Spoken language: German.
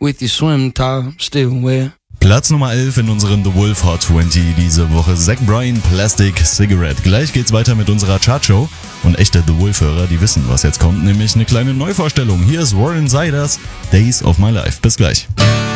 with your swim top still wet. Platz Nummer 11 in unseren The Wolf Hot 20 diese Woche. Zach Bryan, Plastic Cigarette. Gleich geht's weiter mit unserer Chartshow. Und echte The Wolf-Hörer, die wissen, was jetzt kommt, nämlich eine kleine Neuvorstellung. Hier ist Warren Ziders, Days of My Life. Bis gleich.